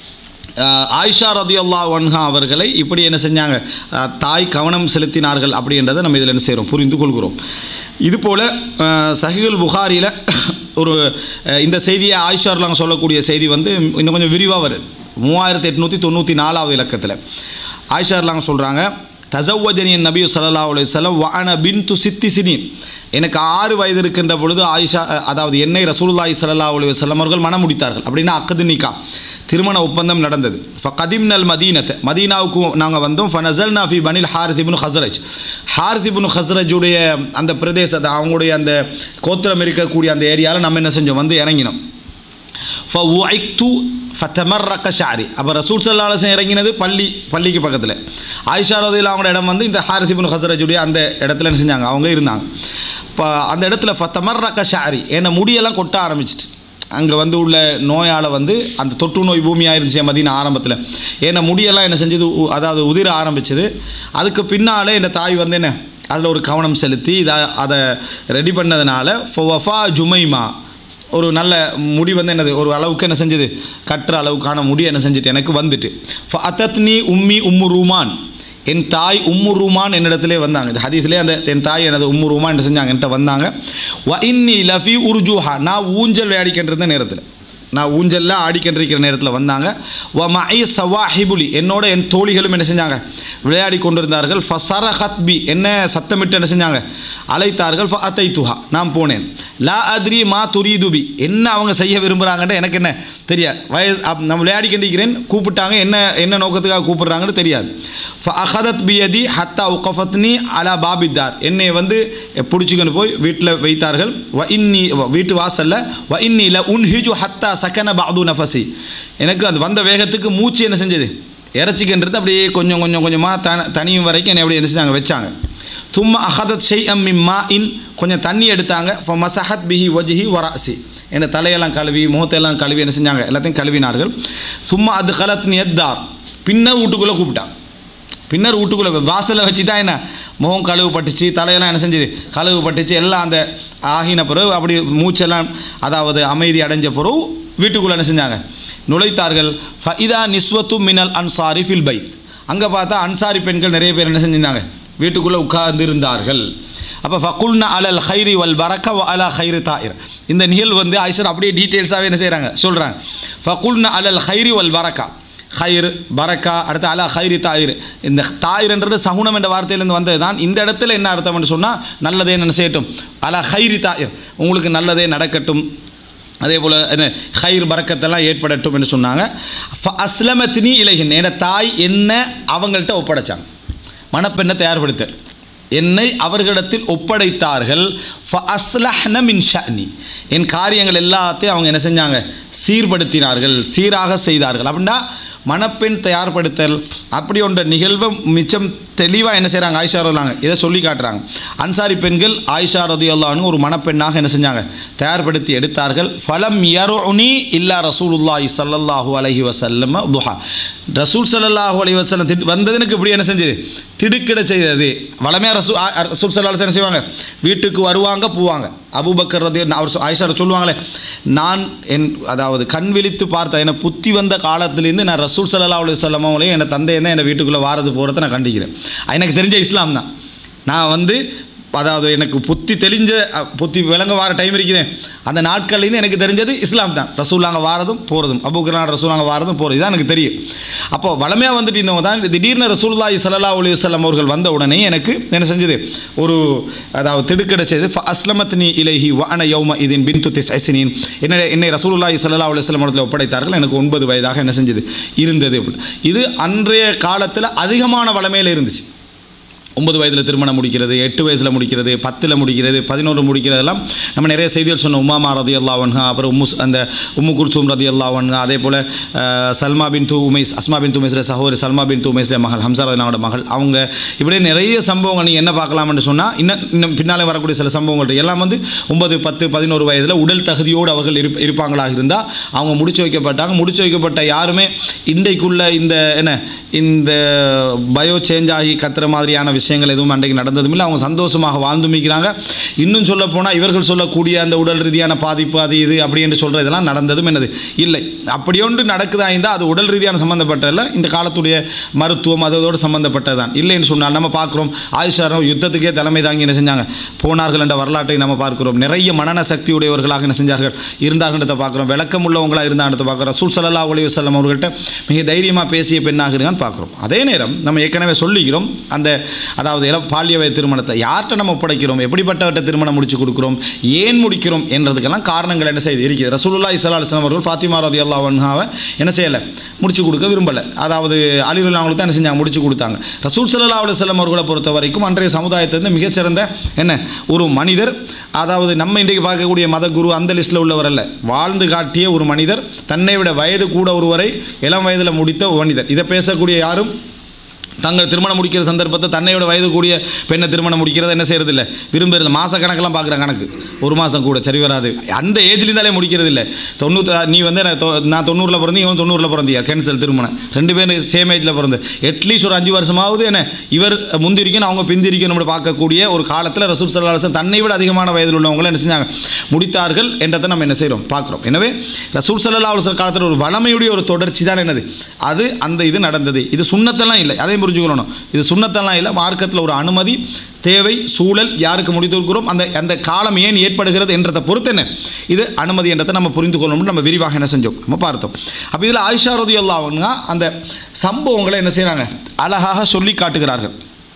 ஆயிஷா ரதியல்லாஹு அன்ஹா அவர்களை இப்படி என்ன செஞ்சாங்க தாய் கவனம் செலுத்தினார்கள் அப்படின்றத நம்ம இதில் என்ன செய்கிறோம் புரிந்து கொள்கிறோம். இதுபோல் சஹீஹுல் புகாரியில் ஒரு இந்த செய்தியை ஆயிஷார்லாம் சொல்லக்கூடிய செய்தி வந்து இன்னும் கொஞ்சம் விரிவாக வருது. மூவாயிரத்தி எட்நூற்றி தொண்ணூற்றி நாலாவது இலக்கத்தில் ஆயிஷார்லாம் சொல்கிறாங்க, தஸவ்வஜனி நபி ஸல்லல்லாஹு அலைஹி வஸல்லம் வ அன பின்து சித்தி சினீன், எனக்கு ஆறு வயது இருக்கின்ற பொழுது ஆயிஷா அதாவது என்னை ரசூலுல்லாஹி ஸல்லல்லாஹு அலைஹி வஸல்லம் அவர்கள் மனம் முடித்தார்கள். அப்படின்னா அக்து நிக்கா திருமண ஒப்பந்தம் நடந்தது. ஃபகதிம்னல் மதீனத்தை மதீனாவுக்கு நாங்கள் வந்தோம். ஃபனஸல்னா ஃபி பனில் ஹாரித் இப்னு ஹஸ்ரஜ், ஹாரித் இப்னு ஹஸ்ரஜுடைய அந்த பிரதேசத்தை அவங்களுடைய அந்த கோத்திரம் இருக்கக்கூடிய அந்த ஏரியாவில் நம்ம என்ன செஞ்சோம் வந்து இறங்கினோம். ஃபஉஐக்து ஃபதமர்ரக ஷஅரி, அப்போ ரசூல் ஸல்லல்லாஹு அலைஹி வஸல்லம் இறங்கினது பள்ளி பள்ளிக்கு பக்கத்தில். ஆயிஷா ரலியல்லாஹு அவங்களோட இடம் வந்து இந்த ஹாரித் இப்னு ஹஸ்ரஜுடைய அந்த இடத்துல என்ன செஞ்சாங்க அவங்க இருந்தாங்க. இப்போ அந்த இடத்துல ஃபதமர்ரக ஷஅரி, என்னை முடியெல்லாம் கொட்ட ஆரம்பிச்சிட்டு, அங்கே வந்து உள்ள நோயால் வந்து அந்த தொற்று நோய் பூமியாக இருந்துச்சு மதீனா ஆரம்பத்தில். ஏன்னா முடியெல்லாம் என்ன செஞ்சது அதாவது உதிர ஆரம்பிச்சது. அதுக்கு பின்னாலே என் தாய் வந்து என்ன அதில் ஒரு கவனம் செலுத்தி இதை அதை ரெடி பண்ணதுனால ஃபவஃபா ஜுமைமா ஒரு நல்ல முடி வந்து என்னது ஒரு அளவுக்கு என்ன செஞ்சது கட்டுற அளவுக்கான முடி என்ன செஞ்சுட்டு எனக்கு வந்துட்டு. ஃபஅத்தத்னி உம்மி உம்மு ரூமான், என் தாய் உம்மு ரூமான் என்னிடத்திலே வந்தாங்க. இந்த ஹதீஸ்லேயே அந்த என் தாய் எனது உம்மு ரூமான் என்ன செஞ்சாங்க என்கிட்ட வந்தாங்க. வ இன்னி லஃபி உர்ஜூஹா, நான் ஊஞ்சல் விளையாடிக்கின்ற நேரத்தில் நான் ஊஞ்சலில் ஆடிக்கின்றிருக்கிற நேரத்தில் வந்தாங்க. வ மஇ சவாஹிபுலி, என்னோட என் தோழிகளும் என்ன செஞ்சாங்க விளையாடி கொண்டிருந்தார்கள். ஃபஸரஹத் பி, என்ன சத்தமிட்டு என்ன செஞ்சாங்க அழைத்தார்கள். ஃபஅதைதுஹா, நான் போனேன். லா அத்ரி மா துரீதுபி, என்ன அவங்க செய்ய விரும்புகிறாங்கன்ற எனக்கு என்ன தெரியாது. வயசு நான் விளையாடிக்கின்றிருக்கிறேன், கூப்பிட்டாங்க, என்ன என்ன நோக்கத்துக்காக கூப்பிட்றாங்கன்னு தெரியாது. ஃபஅஹதத் பியதி ஹத்தா உகஃபத்னி அலா பாபித்தார், என்னை வந்து பிடிச்சிக்கொண்டு போய் வீட்டில் வைத்தார்கள். வ இன்னி வீட்டு வாசலில் வ இன்னி ல உன்ஹிஜு ஹத்தா சக்கன பாது நஃபசி, எனக்கு அது வந்த வேகத்துக்கு மூச்சு என்ன செஞ்சது இறச்சிக்கின்றது அப்படியே கொஞ்சம் கொஞ்சம் கொஞ்சமாக த தனியும் வரைக்கும் என்னை எப்படி என்ன செஞ்சாங்க வச்சாங்க. தும்மா அஹதத் ஷை அம் மிம்மா இன், கொஞ்சம் தண்ணி எடுத்தாங்க. ஃப மசஹத் பிஹி வஜ்ஹி வராசி, என்னை தலையெல்லாம் கழுவி முகத்தையெல்லாம் கழுவி என்ன செஞ்சாங்க எல்லாத்தையும் கழுவினார்கள். சும்மா அது கலத் நியத்தார், பின்னர் வீட்டுக்குள்ளே கூப்பிட்டாங்க. பின்னர் வீட்டுக்குள்ளே வாசலை வச்சு தான் என்ன முகம் கழுவு பட்டுச்சு, தலையெல்லாம் என்ன செஞ்சுது கழுவு பட்டுச்சு, எல்லாம் அந்த ஆகின பிறகு அப்படி மூச்செல்லாம் அதாவது அமைதி அடைஞ்ச பிறகு வீட்டுக்குள்ளே என்ன செஞ்சாங்க நுழைத்தார்கள். ஃபஇதா நிஸ்வத்து மினல் அன்சாரி ஃபில் பைத், அங்கே பார்த்தா அன்சாரி பெண்கள் நிறைய பேர் என்ன செஞ்சிருந்தாங்க வீட்டுக்குள்ளே உட்கார்ந்திருந்தார்கள். அப்போ ஃபகுல்னா அலல் ஹைரி வல் பரக்க வ அலா ஹைரி தாயிர். இந்த நிகழ்வு வந்து ஆயிஷா அப்படியே டீட்டெயில்ஸாகவே என்ன செய்கிறாங்க சொல்கிறாங்க. ஃபகுல்னா அலல் ஹைரி வல் பரக்கா, ஹைர் பரக்கா, அடுத்து அலா ஹைரி தாயிர். இந்த தாயிர்ன்றது சகுனம் என்ற வார்த்தையிலேருந்து வந்தது தான். இந்த இடத்துல என்ன அர்த்தம்னு சொன்னால் நல்லதே என்ன செய்யட்டும், அலா ஹைரி தாயிர், உங்களுக்கு நல்லதே நடக்கட்டும், அதே போல் என்ன ஹைர் பரக்கத்தெல்லாம் ஏற்படட்டும் என்று சொன்னாங்க. ஃப அஸ்லமத்னி இலைஹின், என் தாய் என்ன அவங்கள்ட்ட ஒப்படைச்சாங்க, மணப்பெண்ணை தயார்படுத்த என்னை அவர்களிடத்தில் ஒப்படைத்தார்கள். ஃப அஸ்லஹ்ன மின் ஷஅனி, என் காரியங்கள் எல்லாத்தையும் அவங்க என்ன செஞ்சாங்க, சீர்படுத்தினார்கள், சீராக செய்தார்கள். அப்படின்னா மணப்பெண் தயார்படுத்தல் அப்படி ஒன்ற நிகழ்வை மிச்சம் தெளிவாக என்ன செய்கிறாங்க ஆயிஷா ரலியல்லாஹு இதை சொல்லி காட்டுறாங்க. அன்சாரி பெண்கள் ஆயிஷா ரலியல்லாஹு அன்ஹா ஒரு மணப்பெண்ணாக என்ன செஞ்சாங்க, தயார்படுத்தி எடுத்தார்கள். ஃபலம் யருனி இல்லா ரசூலுல்லாஹி ஸல்லல்லாஹு அலைஹி வஸல்லம் துஹா, ரசூல் ஸல்லல்லாஹு அலைஹி வஸல்லம் வந்தது எனக்கு இப்படி என்ன செஞ்சது, திடுக்கிட செய்தது. வளமையாக ரசூ ரசூல் ஸல்லல்லாஹு அலைஹி வஸல்லம் என்ன செய்வாங்க, வீட்டுக்கு வருவாங்க போவாங்க. அபூபக்கர் ரதி அவர் ஆயிஷா சொல்லுவாங்களே, நான் என் அதாவது கண் விழித்து பார்த்த என்னை புத்தி வந்த காலத்திலேருந்து நான் ரசூல் ஸல்லல்லாஹு அலைஹி வஸல்லம் அவங்களையும் என் தந்தையை தான் என்னை வீட்டுக்குள்ளே வாரது போகிறத நான் கண்டிக்கிறேன். எனக்கு தெரிஞ்ச இஸ்லாம் தான். நான் வந்து அதாவது எனக்கு புத்தி தெளிஞ்ச புத்தி விளங்க வார டைம் இருக்குது, அந்த நாட்கள்லேருந்து எனக்கு தெரிஞ்சது இஸ்லாம் தான். ரசூலாங்க வாரதும் போகிறதும், அபூபக்கர் ரசூலாங்க வாரதும் போகிறது இதுதான் எனக்கு தெரியும். அப்போ வளமையாக வந்துட்டு இருந்தவங்க தான். திடீர்னு ரசூலுல்லாஹி ஸல்லல்லாஹு அலைஹி வஸல்லம் அவர்கள் வந்த உடனே எனக்கு என்ன செஞ்சது, ஒரு அதாவது திடுக்கிட செய்து. ஃப அஸ்லமத்னி இலைஹி வ அன யௌம இதின் பின்து திஸ்இ சினீன், என்னை என்னை ரசூலுல்லாஹி ஸல்லல்லாஹு அலைஹி வஸல்லம் இடத்துல ஒப்படைத்தார்கள். எனக்கு ஒன்பது வயதாக என்ன செஞ்சது இருந்தது. இது அன்றைய காலத்தில் அதிகமான வளமையில் இருந்துச்சு. ஒன்பது வயதில் திருமணம் முடிக்கிறது, எட்டு வயசில் முடிக்கிறது, பத்தில் முடிக்கிறது, பதினொன்று முடிக்கிறதெல்லாம் நம்ம நிறைய செய்திகள் சொன்னோம். உமாமா ரலியல்லாஹு அன்ஹா, அப்புறம் உம்மு அந்த உம்மு குல்சூம் ரலியல்லாஹு அன்ஹா, அதே போல் சல்மா பின்து உமைஸ், அஸ்மா பின்து உமைஸில் சகோதரி சல்மா பின்து உமைஸில் மகள், ஹம்சா ரலியல்லாஹு மகள், அவங்க இப்படியே நிறைய சம்பவங்கள் நீங்கள் என்ன பார்க்கலாம்னு சொன்னால் இன்னும் இன்னும் பின்னாலே வரக்கூடிய சில சம்பவங்கள் எல்லாம் வந்து ஒன்பது பத்து பதினோரு வயதில் உடல் தகுதியோடு அவர்கள் இருப்ப இருப்பாங்களாக இருந்தால் அவங்க முடிச்சு வைக்கப்பட்டாங்க. முடிச்சு வைக்கப்பட்ட யாருமே இன்றைக்குள்ள இந்த என்ன இந்த பயோ சேஞ்ச் ஆகி கத்துற மாதிரியான விஷயங்கள் எதுவும் அன்றைக்கு நடந்ததும் இல்லை. அவங்க சந்தோஷமாக வாழ்ந்து மிக்கிறாங்க. இன்னும் சொல்ல போனால் இவர்கள் சொல்லக்கூடிய அந்த உடல் ரீதியான பாதிப்பு அது இது அப்படி என்று சொல்கிற இதெல்லாம் நடந்ததும் என்னது இல்லை. அப்படியொன்று நடக்குதா இருந்தால் அது உடல் ரீதியான சம்மந்தப்பட்டதில்லை, இந்த காலத்துடைய மருத்துவம் அதோடு சம்மந்தப்பட்டது தான். இல்லைன்னு சொன்னால் நம்ம பார்க்குறோம் ஆயிஷா யுத்தத்துக்கே தலைமை தாங்கி என்ன செஞ்சாங்க போனார்கள் என்ற வரலாற்றை நம்ம பார்க்கிறோம். நிறைய மனன சக்தி உடையவர்களாக என்ன செஞ்சார்கள் இருந்தார்கள்ன்றதை பார்க்குறோம். விளக்கம் உள்ளவங்களாக இருந்தாங்கன்றதை பார்க்குறோம். ரசூல் ஸல்லல்லாஹு அலைஹி வஸல்லம் அவர்கள்ட்ட மிக தைரியமாக பேசிய பெண்ணாக இருக்கான்னு பார்க்குறோம். அதே நேரம் நம்ம ஏற்கனவே சொல்லிக்கிறோம், அந்த அதாவது பால்ய வயது திருமணத்தை யார்கிட்ட நம்ம ஒப்படைக்கிறோம், எப்படிப்பட்டவற்றை திருமணம் முடிச்சு கொடுக்குறோம், ஏன் முடிக்கிறோம் என்றதுக்கெல்லாம் காரணங்கள் என்ன செய்து இருக்குது. ரசூலுல்லாஹி ஸல்லல்லாஹு அலைஹி வஸல்லம் அவர்கள் ஃபாத்திமா ரலியல்லாஹு அன்ஹாவை என்ன செய்யலை, முடிச்சு கொடுக்க விரும்பலை. அதாவது அலி ரலியல்லாஹு அவங்களுக்கு தான் என்ன செஞ்சாங்க, முடிச்சு கொடுத்தாங்க. ரசூல் ஸல்லல்லாஹு அலைஹி வஸல்லம் அவர்களை பொறுத்த வரைக்கும் அன்றைய சமுதாயத்திலிருந்து மிகச்சிறந்த என்ன ஒரு மனிதர், அதாவது நம்ம இன்றைக்கு பார்க்கக்கூடிய மத குரு அந்த லிஸ்ட்டில் உள்ளவர் அல்ல, வாழ்ந்து காட்டிய ஒரு மனிதர், தன்னை விட வயது கூட ஒருவரை இளம் வயதில் முடித்த ஒரு மனிதர். இதை பேசக்கூடிய யாரும் தங்கள் திருமணம் முடிக்கிற சந்தர்ப்பத்தை தன்னையோட வயது கூடிய பெண்ணை திருமணம் முடிக்கிறத என்ன செய்கிறது இல்லை, விரும்புறது. மாத கணக்கெல்லாம் பார்க்குற கணக்கு ஒரு மாதம் கூட சரி வராது, அந்த ஏஜ்லேருந்தாலே முடிக்கிறது இல்லை. தொண்ணூற்றி நீ வந்து நான் தொண்ணூறில் பிறந்து இவன் தொண்ணூறில் பிறந்தியா, கேன்சல் திருமணம், ரெண்டு பேரும் சேம் ஏஜில் பிறந்து அட்லீஸ்ட் ஒரு அஞ்சு வருஷமாவது என்ன இவர் முந்திரிக்கணும் அவங்க பிந்திரிக்கணும் பார்க்கக்கூடிய ஒரு காலத்தில் ரசூல் ஸல்லல்லாஹு அலைஹி வஸல்லம் தன்னை விட அதிகமான வயதில் உள்ளவங்களை என்ன செஞ்சாங்க முடித்தார்கள் என்றதை நம்ம என்ன செய்கிறோம் பார்க்குறோம். எனவே ரசூல் ஸல்லல்லாஹு அலைஹி வஸல்லம் காலத்தில் ஒரு வளமையுடைய ஒரு தொடர்ச்சி தான் என்னது அது, அந்த இது நடந்தது. இது சுன்னத்தெல்லாம் இல்லை, அதே புரிஞ்சுக்கணும். இது சுன்னத்தெல்லாம் இல்லை, மார்க்கத்தில் ஒரு அனுமதி தேவை, சூழல் யாருக்கு முடித்திருக்கிறோம், அந்த அந்த காலம் ஏன் ஏற்படுகிறது என்றதை பொறுத்து என்ன இது அனுமதி என்றதை நம்ம புரிந்து கொள்ளணும்னு நம்ம விரிவாக என்ன செஞ்சோம் நம்ம பார்த்தோம். அப்போ இதில் ஆயிஷா ரலியல்லாஹு அன்ஹா அந்த சம்பவங்களை என்ன செய்கிறாங்க அழகாக சொல்லி காட்டுகிறார்கள்.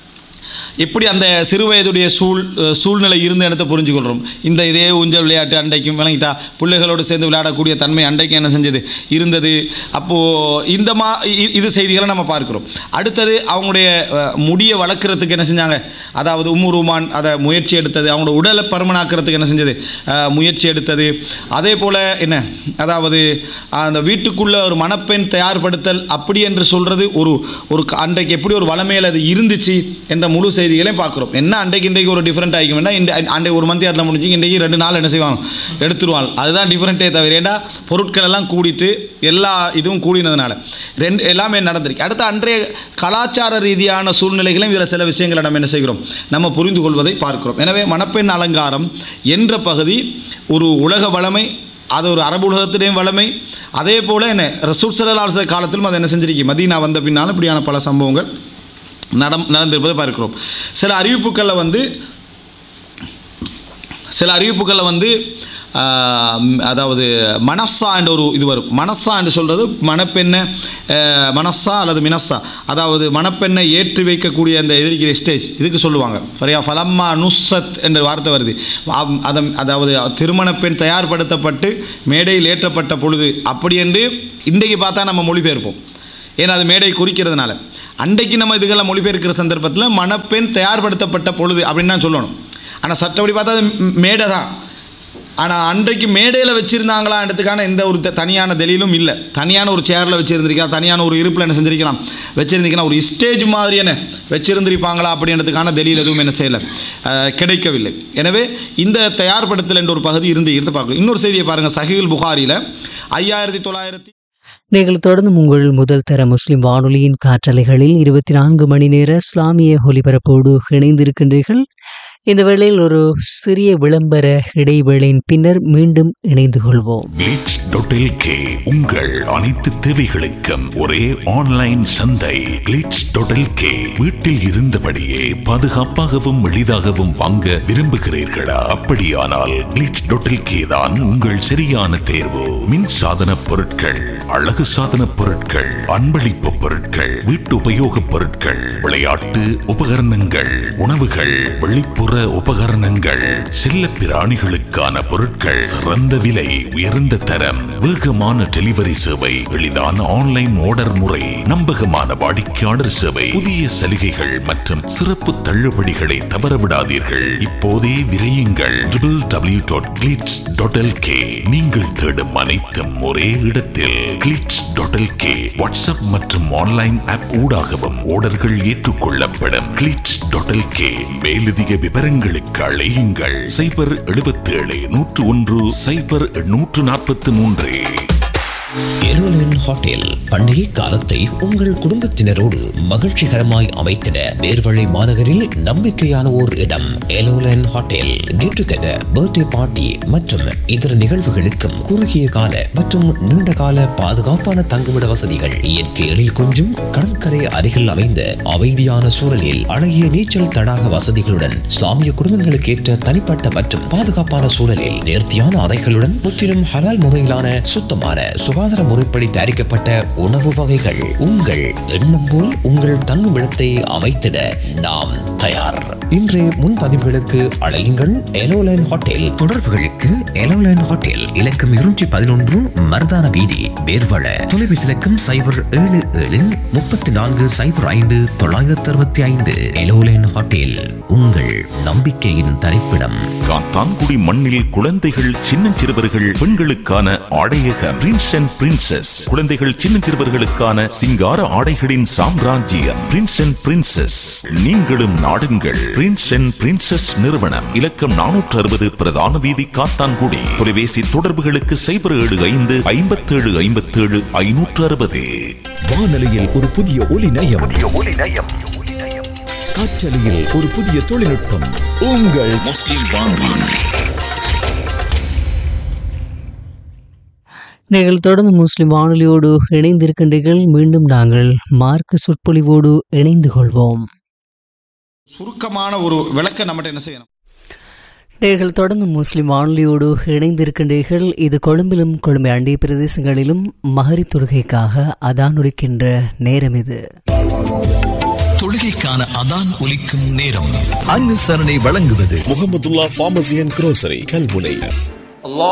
எப்படி அந்த சிறுவயதுடைய சூழ் சூழ்நிலை இருந்த இடத்தை புரிஞ்சுக்கொள்கிறோம். இந்த இதே ஊஞ்சல் விளையாட்டு அண்டைக்கும் விளங்கிட்டா பிள்ளைகளோடு சேர்ந்து விளையாடக்கூடிய தன்மை அண்டைக்கும் என்ன செஞ்சது இருந்தது. அப்போது இந்த மா இது செய்திகளை நம்ம பார்க்குறோம். அடுத்தது அவங்களுடைய முடியை வளர்க்குறதுக்கு என்ன செஞ்சாங்க, அதாவது உம்மு ரூமான் அதை முயற்சி எடுத்தது, அவங்களோட உடலை பருமனாக்கிறதுக்கு என்ன செஞ்சது முயற்சி எடுத்தது. அதே போல் என்ன அதாவது அந்த வீட்டுக்குள்ளே ஒரு மணப்பெண் தயார்படுத்தல் அப்படி என்று சொல்கிறது ஒரு ஒரு அன்றைக்கு எப்படி ஒரு வளமையில் அது இருந்துச்சு என்ற முழு செய்திகளையும் பார்க்குறோம். என்ன அன்றைக்கு இன்றைக்கு ஒரு டிஃப்ரெண்ட் ஆகிக்கும்னா இந்த அன்றைக்கு ஒரு மந்த் அதில் முடிஞ்சு இன்றைக்கு ரெண்டு நாள் என்ன செய்வாங்க எடுத்துருவாங்க. அதுதான் டிஃப்ரெண்ட்டே தவிர ஏன்னா பொருட்கள் எல்லாம் கூடிட்டு எல்லா இதுவும் கூடினதுனால ரெண்டு எல்லாமே நடந்திருக்கு. அடுத்த அன்றைய கலாச்சார ரீதியான சூழ்நிலைகளையும் இதில் சில விஷயங்களை நம்ம என்ன செய்கிறோம் நம்ம புரிந்து கொள்வதை பார்க்கிறோம். எனவே மணப்பெண் அலங்காரம் என்ற பகுதி ஒரு உலக வளமை, அது ஒரு அரபு உலகத்திலேயும் வளமை. அதே போல் என்ன ரசூல் ஸல்லல்லாஹு அலைஹி வஸல்லம் காலத்திலும் அதை என்ன செஞ்சிருக்கு, மதீனா வந்த பின்னால் இப்படியான பல சம்பவங்கள் நடம் நடந்திருப்பதை பார்க்கிறோம். சில அறிவிப்புகளில் வந்து சில அறிவிப்புகளில் வந்து அதாவது மனசா என்ற ஒரு இது வரும். மனசா என்று சொல்கிறது மணப்பெண்ணை மனசா அல்லது மினசா, அதாவது மணப்பெண்ணை ஏற்றி வைக்கக்கூடிய அந்த எதிர்க்கிற ஸ்டேஜ் இதுக்கு சொல்லுவாங்க. சரியா? ஃபலம்மா நுஸ்ஸத் என்ற வார்த்தை வருது. அதை அதாவது திருமண பெண் தயார்படுத்தப்பட்டு மேடையில் ஏற்றப்பட்ட பொழுது அப்படி என்று இன்றைக்கு பார்த்தா நம்ம மொழிபெயர்ப்போம். ஏன்னா அது மேடை குறிக்கிறதுனால. அன்றைக்கு நம்ம இதுக்கெல்லாம் மொழிபெயர்க்கிற சந்தர்ப்பத்தில் மணப்பெண் தயார்படுத்தப்பட்ட பொழுது அப்படின்னு தான் சொல்லணும். ஆனால் சட்டப்படி பார்த்தா அது மேடை தான். ஆனால் அன்றைக்கு மேடையில் வச்சுருந்தாங்களான்றதுக்கான எந்த ஒரு தனியான தெளிலும் இல்லை. தனியான ஒரு சேரில் வச்சுருந்துருக்கா, தனியான ஒரு இருப்பில் என்ன செஞ்சுருக்கலாம் வச்சுருந்தீங்கன்னா ஒரு ஸ்டேஜ் மாதிரி என்ன வச்சுருந்துருப்பாங்களா அப்படின்றதுக்கான தெளில் எதுவும் என்ன செய்யலை, கிடைக்கவில்லை. எனவே இந்த தயார்படுத்தல் என்ற ஒரு பகுதி இருந்து இருந்து பார்க்கணும். இன்னொரு செய்தியை பாருங்கள். சஹீஹுல் புகாரியில் ஐயாயிரத்தி தொள்ளாயிரத்தி நீங்கள் தொடர்ந்து உங்கள் முதல் தர முஸ்லிம் வானொலியின் காற்றலைகளில் இருபத்தி நான்கு மணி நேர இஸ்லாமிய ஒலிபரப்போடு இணைந்திருக்கின்றீர்கள். இந்த வேளையில் ஒரு சிறிய விளம்பர இடைவேளையின் பின்னர் மீண்டும் இணைந்து கொள்வோம். கிளிட்ஸ் டாட் எல் கே உங்கள் அனைத்து தேவைகளுக்கும் ஒரே ஆன்லைன் சந்தை. கிளிட்ஸ் டாட் எல் கே வீட்டில் இருந்தபடியே பாதுகாப்பாகவும் எளிதாகவும் வாங்க விரும்புகிறீர்களா? அப்படியானால் கிளிட்ஸ் டாட் எல் கே தான் உங்கள் சரியான தேர்வு. மின் சாதன பொருட்கள், அழகு சாதன பொருட்கள், அன்பளிப்பு பொருட்கள், வீட்டு உபயோக பொருட்கள், விளையாட்டு உபகரணங்கள், உணவுகள், வெளிப்புற உபகரணங்கள், செல்ல பிராணிகளுக்கான பொருட்கள், சிறந்த விலை, உயர்ந்த தரம், வேகமான டெலிவரி சேவை, எளிதான ஆன்லைன் ஆர்டர் முறை, நம்பகமான வாடிக்கையாளர் சேவை, புதிய சலுகைகள் மற்றும் சிறப்பு தள்ளுபடிகளை தவறவிடாதீர்கள். இப்போதே விரையுங்கள். W W W dot glitz dot L K. நீங்கள் தேடும் அனைத்தும் ஒரே இடத்தில். Glitz dot L K WhatsApp மற்றும் ஆன்லைன் ஆப் ஊடாகவும் ஆர்டர்கள் ஏற்றுக்கொள்ளப்படும். Glitz dot L K. மேலதிக விவரங்களுக்கு அழையுங்கள். சைபர் எழுபத்தி ஏழு நூற்று ஒன்று சைபர் நூற்று நாற்பத்தி மூன்று. எலோலன் ஹோட்டல் பண்டிகை காலத்தை உங்கள் குடும்பத்தினரோடு மகிழ்ச்சிகரமாய் அமைத்திட நேர்வழி மாநகரில் நம்பிக்கையான ஓர் இடம். எலோலன் hotel get together, birthday party மற்றும் இதர நிகழ்வுகளுக்கும் குறுகிய கால மற்றும் நீண்ட கால பாதுகாப்பான தங்குமிட வசதிகள், இயற்கை எழில் கொஞ்சும் கடற்கரை அருகில் அமைந்த அமைதியான சூழலில் அழகிய நீச்சல் தடாக வசதிகளுடன், இஸ்லாமிய குடும்பங்களுக்கு ஏற்ற தனிப்பட்ட மற்றும் பாதுகாப்பான சூழலில் நேர்த்தியான அறைகளுடன், முற்றிலும் ஹலால் முறையிலான சுத்தமான சுகாதார முறைப்படி தயாரிக்கப்பட்ட உணவு வகைகள். உங்கள் எண்ணம் போல் உங்கள் தங்குமிடத்தை அமைத்திட நாம் தயார். இன்றைய முன்பதிவுகளுக்கு அழையுங்கள். எலோலைன் ஹோட்டல். தொடர்புகளுக்கு எலோலைன் ஹோட்டல் இலக்கம் இருநூற்றி பதினொன்று மருதான வீதி, பேர்வள. தொலைபேசி இலக்கம் சைபர் ஏழு ஏழு முப்பத்தி நான்கு சைபர் ஐந்து தொள்ளாயிரத்தி அறுபத்தி ஐந்து. எலோலைன் ஹோட்டல் உங்கள் நம்பிக்கையின் தரிப்பிடம். காத்தான்குடி மண்ணில் குழந்தைகள், சின்னஞ்சிறுவர்கள், பெண்களுக்கான ஆடையகம் பிரின்ஸ் அண்ட் பிரின்சஸ். குழந்தைகள், சின்னஞ்சிறுவர்களுக்கான சிங்கார ஆடைகளின் சாம்ராஜ்யம் பிரின்ஸ் அண்ட் பிரின்சஸ். நீங்களும் நாடுங்கள். பிரின்ஸ் அண்ட் பிரின்சஸ் நிறுவனம். இலக்கம் நானூற்று அறுபது பிரதான வீதி, காத்தான்குடி. தொலைபேசி தொடர்புகளுக்கு சைபர் ஏழு ஐந்து ஐம்பத்தி ஏழு ஐம்பத்தி ஏழு ஐநூற்று அறுபது. வானொலியில் ஒரு புதிய ஒலி நயம், காற்றலையில் ஒரு புதிய தொழில்நுட்பம். உங்கள் முஸ்லிம் வானொலி. நீங்கள் தொடர்ந்து முஸ்லிம் வானொலியோடு இணைந்திருக்கின்றீர்கள். மீண்டும் நாங்கள் மார்க்க சொற்பொழிவோடு இணைந்து கொள்வோம். சுருக்கமான ஒரு விளக்க நம்மகிட்ட என்ன செய்யணும். நீங்கள் தொடர்ந்து முஸ்லிம் வானொலியோடு இணைந்திருக்கின்றீர்கள். இது கொழும்பிலும் கொழும்பை அண்டிய பிரதேசங்களிலும் மகரி தொழுகைக்காக அதான் ஒலிக்கின்ற நேரம். இது தொழுகைக்கான அதான் ஒலிக்கும் நேரம். அனுசரணை வழங்குவது Mahmudullah pharmacy and grocery, Kalmunai.